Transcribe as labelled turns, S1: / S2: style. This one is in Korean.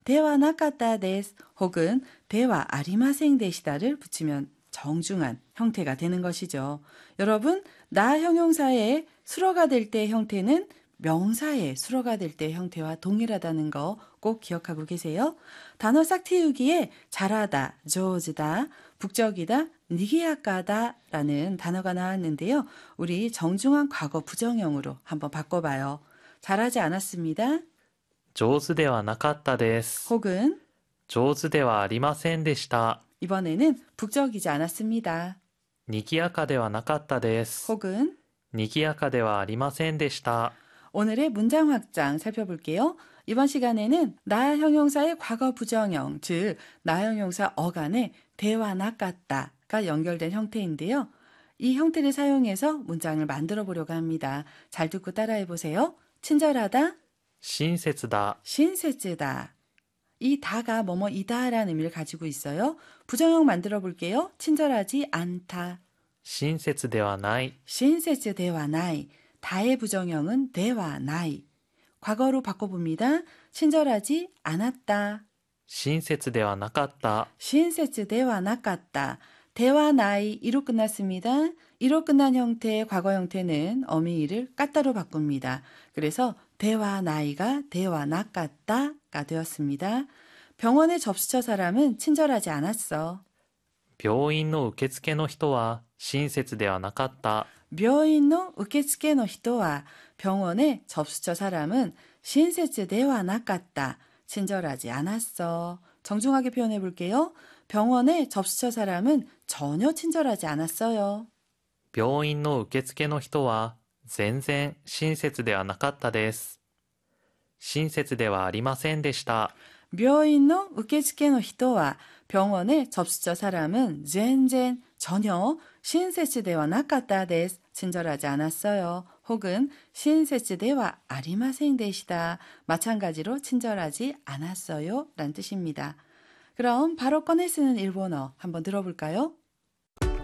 S1: 대화 나카타 데스 혹은 대화 아리마생 데시다를 붙이면 정중한 형태가 되는 것이죠. 여러분, 나 형용사의 수로가 될 때 형태는 명사의 수로가 될 때 형태와 동일하다는 거 꼭 기억하고 계세요. 단어 싹틔우기에 잘하다, 조즈다, 북적이다, 니기야까다 라는 단어가 나왔는데요. 우리 정중한 과거 부정형으로 한번 바꿔봐요. 잘하지 않았습니다.
S2: 上手ではなかったです。
S1: 혹은
S2: 上手ではありませんでした。
S1: 이번에는 북적이지 않았습니다.
S2: 賑やかではなかったです。
S1: 혹은
S2: 賑やかではありませんでした。
S1: 오늘의 문장 확장 살펴볼게요. 이번 시간에는 나 형용사의 과거 부정형, 즉 나 형용사 어간에 대화 나갔다가 연결된 형태인데요. 이 형태를 사용해서 문장을 만들어 보려고 합니다. 잘 듣고 따라해 보세요. 친절하다,
S2: 親切だ。
S1: 신세쯔다. 이 다가 뭐뭐이다라는 의미를 가지고 있어요. 부정형 만들어 볼게요. 친절하지 않다.
S2: 親切ではない。
S1: 신세쯔 대화 나이. 다의 부정형은 대화 나이. 과거로 바꿔봅니다. 친절하지 않았다.
S2: 親切ではなかった。
S1: 신세쯔 대화 나갔다. 대화 나이 이로 끝났습니다. 이로 끝난 형태의 과거 형태는 어미이를 까따로 바꿉니다. 그래서 대화 나이가 대화 나갔다가 되었습니다. 병원의 접수처 사람은 친절하지 않았어.
S2: 病院の受付の人は親切ではなかった。
S1: 묘인노 우케츠케노 히토와 병원의 접수처 사람은 신세츠 대화 나갔다. 친절하지 않았어. 정중하게 표현해 볼게요. 병원의 접수처 사람은 전혀 친절하지 않았어요.
S2: 病院の受付の人は全然親切ではなかったです。親切ではありませんでした。
S1: 묘인노 우케츠케노 히토와 병원의 접수처 사람은 젠젠 전혀 신세츠대와 나갔다 데스 친절하지 않았어요. 혹은 신세츠대와 아리마생 데시다 마찬가지로 친절하지 않았어요 라는 뜻입니다. 그럼 바로 꺼내 쓰는 일본어 한번 들어볼까요?